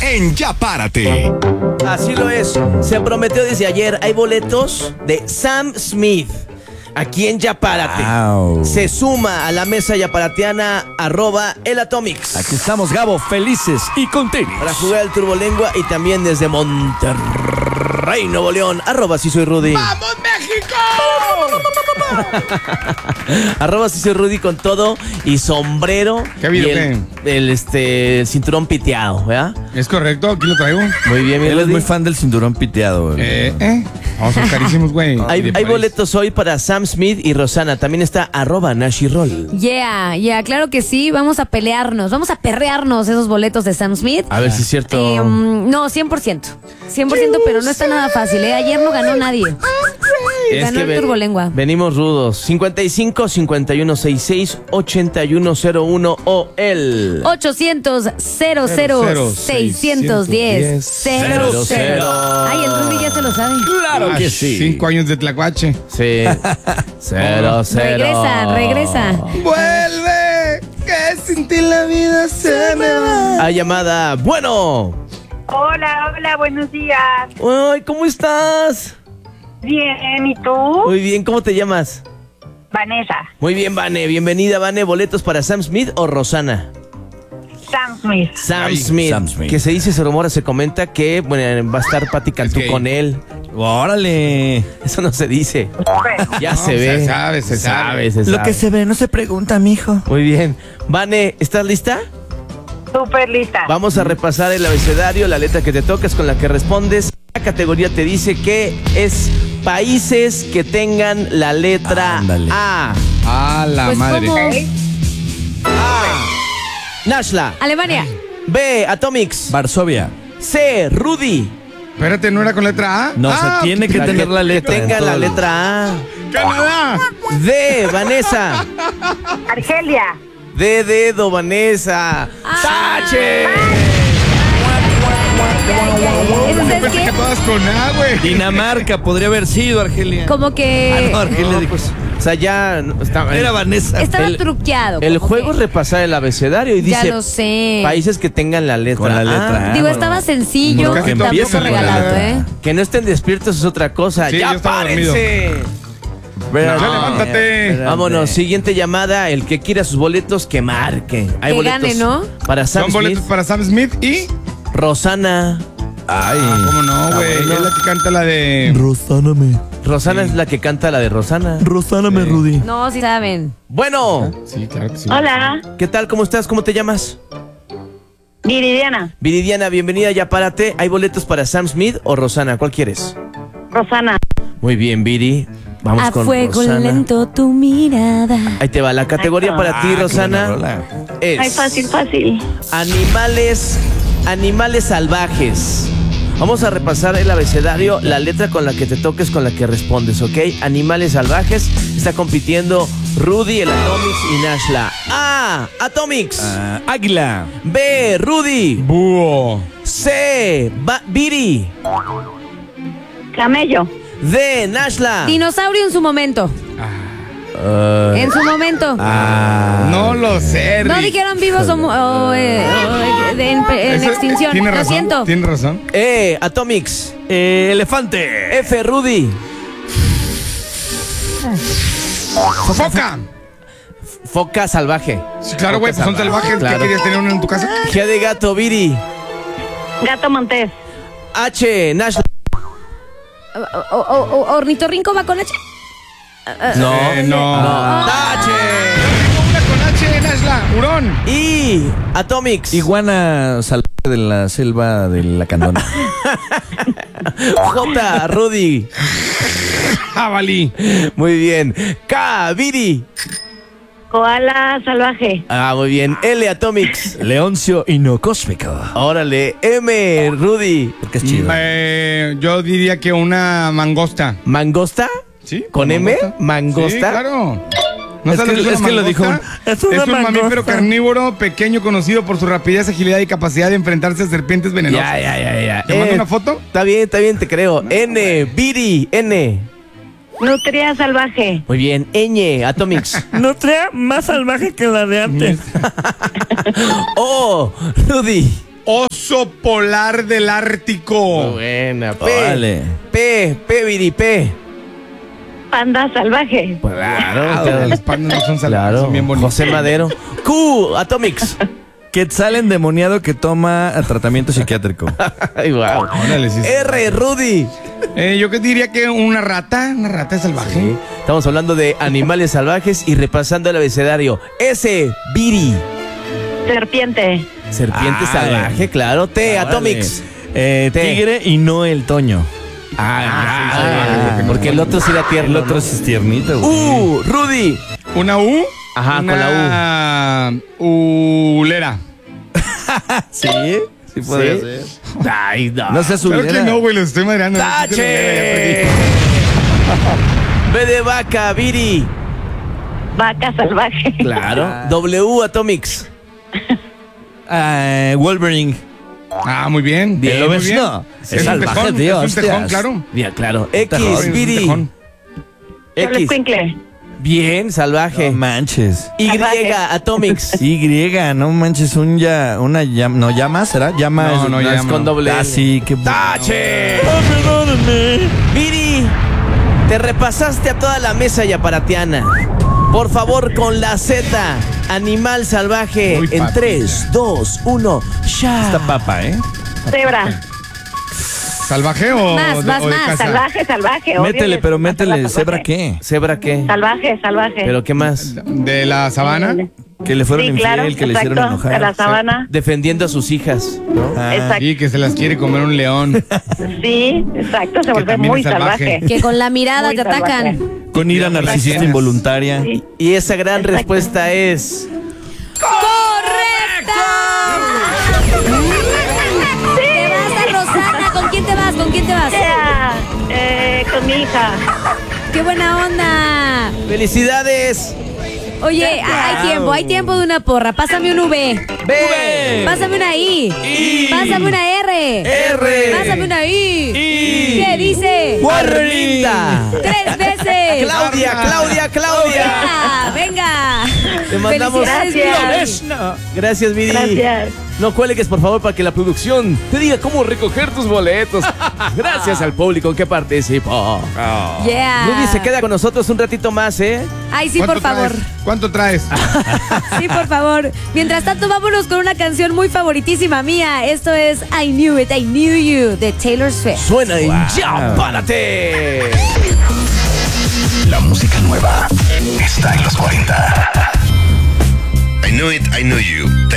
en Ya Párate. Así lo es. Se prometió desde ayer. Hay boletos de Sam Smith. Aquí en Ya Párate. Wow. Se suma a la mesa yaparateana @elatomics. Aquí estamos, Gabo, felices y con tenis. Para jugar el Turbolengua y también desde Monterrey, Nuevo León. @si soy Rudy. ¡Vamos, México! @si soy Rudy con todo y sombrero. ¿Qué video, y el cinturón piteado, ¿verdad? Es correcto, aquí lo traigo. Muy bien, mi Él es Rudy. muy fan del cinturón piteado. Vamos, son carísimos, güey. Hay boletos hoy para Sam Smith y Rosana. También está @NashiRoll. Yeah, claro que sí. Vamos a pelearnos, vamos a perrearnos esos boletos de Sam Smith. A ver si es cierto. No, 100%. 100%, pero no está nada fácil, ¿eh? Ayer no ganó nadie. Ganó el Turbolengua. Venimos rudos. 55 51 66 8101 o el 800 00 610 00. Ay, el Rudy ya se lo sabe. Claro que sí. 5 años de tlacuache. Sí. 00. Regresa. ¡Vuelve! Que sin ti la vida se me va. Hay llamada. Bueno. Hola, buenos días. Ay, ¿cómo estás? Bien, ¿y tú? Muy bien, ¿cómo te llamas? Vanessa, Muy bien, Vane. Bienvenida, Vane. ¿Boletos para Sam Smith o Rosana? Sam Smith. Sam Smith. Que se dice, se rumora, se comenta que bueno, va a estar Pati Cantú gay. con él. Órale. Eso no se dice. Bueno, Ya No, se ve. se sabe. se Lo sabe. que se ve no se pregunta, mijo. Muy bien. Vane, ¿estás lista? súper lista. Vamos a repasar el abecedario, la letra que te toques con la que respondes. La categoría te dice que es países que tengan la letra Ándale. A. A la Pues madre. como Nashla. Alemania. B. Atomics. Varsovia. C. Rudy. Espérate, ¿no era con letra A? No, se tiene que tener la letra. Tenga en la todo. letra A. ¡Canadá! D. Vanessa. Argelia. D. Dedo, Vanessa. ¡Tache! Eso, Yo ¿sabes pensé qué? que todas con A, güey. Dinamarca podría haber sido, Argelia. Como que No, Argelia No, dijo. pues, o sea, ya está. Era Vanessa. estaba el- truqueado. El como juego que- es repasar el abecedario y Ya dice lo sé. países que tengan la letra Con la letra A. Digo, bueno. estaba sencillo, Pues casi tampoco empieza con la regalado, letra. ¿eh? Que no estén despiertos es otra cosa. Sí, ¡Ya yo estaba párense! Espérate. Ya levántate. Espérate. Vámonos, siguiente llamada. El que quiera sus boletos, que marque. Hay Que boletos gane, ¿no? para Sam Son Smith, boletos para Sam Smith y... Rosana. Ay. ¿Cómo no, güey? bueno. Es la que canta la de... Rosáname. Rosana es la que canta la de Rosana. Rosáname, Rudy. No, sí saben. Bueno, Sí, claro que sí. Hola, ¿qué tal? ¿Cómo estás? ¿Cómo te llamas? Viridiana. Viridiana, bienvenida, ya párate. ¿Hay boletos para Sam Smith o Rosana? ¿Cuál quieres? Rosana. Muy bien, Viri. Vamos A con fuego Rosana. lento tu mirada. Ahí te va. La categoría Ay, para ti, Ah, qué Rosana, buena rola. es Ay, fácil. animales salvajes. Vamos a repasar el abecedario, la letra con la que te toques, con la que respondes, ¿ok? Animales salvajes. Está compitiendo Rudy, el Atomics y Nashla. A. Atomics. Águila. B. Rudy. Búho. C. Viri. Camello. D. Nashla. Dinosaurio en su momento. En su momento. No lo sé, No Rick. dijeron vivos en Ese- extinción. Tiene Lo razón, siento. tiene razón. E. Atomics. Elefante. F. Rudy. ¡Foca! Foca salvaje. Sí, claro, güey, pues son salvajes. Claro. ¿Qué querías tener uno en tu casa? G de gato, Viri. Gato montés. H. Nashla. Ornitorrinco va con H. No. No. Tache. Una con H, Nashla. Hurón. Y Atomics. Iguana salvaje de la selva de la Candona. J. Rudy. Jabalí. Muy bien. K. Viri. Koala salvaje. Ah, muy bien. L. Atomics. Leoncio Inocósmico. Órale. M. Rudy. Porque es chido. Yo diría que una mangosta. ¿Mangosta? ¿Sí? ¿Con M? ¿Mangosta? Sí, claro. ¿No Es sabes que- lo es es una que lo dijo mangosta? es una Es un mamífero mangosta. carnívoro pequeño conocido por su rapidez, agilidad y capacidad de enfrentarse a serpientes venenosas. Ya. ¿Te mando una foto? Está bien, te creo. N. Viri. N. Nutria salvaje. Muy bien. Ñ. Atomics. Nutria más salvaje que la de antes. O. Rudy. Oso oso polar del Ártico. Buena. Órale. Viri, P. Panda salvaje. Claro. Los pandas no son salvajes, Claro. son bien bonitos. José Madero. Q, Atomics. Quetzal endemoniado que toma tratamiento psiquiátrico. Ay, wow. Órale, sí. R, Rudy. Yo que diría que una rata salvaje. Sí. Estamos hablando de animales salvajes y repasando el abecedario. S, Viri. Serpiente. Serpiente Ay. salvaje, claro. T, Órale. Atomics. Tigre y no el Toño. Porque el otro sí era tierno. El otro ¿no? es tiernito, güey. Rudy. ¿Una U? Ajá, con la U. Ulera. Sí, sí podría Sí. ser. Ay, no. No seas Claro que ulera. no, güey, los estoy madreando. ¡Tache! B de vaca, Viri. Vaca salvaje. Claro. W, Atomics. Wolverine. Ah, muy bien. Bien, ¿lo muy ves? bien. No, Es es un salvaje, tejón, tío, es un tejón, hostias. claro. Bien, claro. Tejón, X, Es un Viri. tejón. Solo X. escuincle. Bien, salvaje. No manches. Y, Salvaje. Atomics. Y, no manches, una llama. ¿No llama? ¿Será? Llama. No, es- no, No, es llama. con doble Ah, L. sí, qué ¡Tache! Viri, te repasaste a toda la mesa yaparatiana. Por favor, con la Z, animal salvaje. Muy En papi. 3, 2, 1, ya. Esta papa, ¿eh? Cebra. ¿Salvaje o, Más, o de más, casa? Salvaje. Métele, pero métele. Salvaje. ¿Cebra qué? ¿Cebra qué? Salvaje. ¿Pero qué más? ¿De la sabana? Que le fueron Sí, infiel, claro, que le hicieron exacto, enojar. de la sabana. Defendiendo a sus hijas, ¿no? Ah, Exacto. Sí, que se las quiere comer un león. Sí, exacto, se vuelve también muy es salvaje. salvaje. Que con la mirada Muy te atacan. con ira narcisista Gracias. involuntaria. Sí. Y esa gran Exacto. respuesta es... ¡Correcto! Te vas a Rosana. ¿Con quién te vas? ¿Con quién te vas? Yeah, con mi hija. ¡Qué buena onda! ¡Felicidades! Oye, hay tiempo de una porra. Pásame un V. ¡B! Pásame una I. I. Pásame una R. R. Pásame una I. I. ¿Qué dice? ¡Warlinda! 3 veces. ¡Claudia! Venga. Te mandamos... Felicidades, Gracias. Gracias, Viri. Gracias. No cuelgues, por favor, para que la producción te diga cómo recoger tus boletos. Gracias al público que participó. Yeah. Rudy se queda con nosotros un ratito más, ¿eh? Ay, sí, ¿Cuánto por favor. traes? ¿Cuánto traes? Sí, por favor. Mientras tanto, vámonos con una canción muy favoritísima mía. Esto es I Knew It, I Knew You, de Taylor Swift. Suena en Ya Párate. La música nueva está en los 40. I Knew It, I Knew You.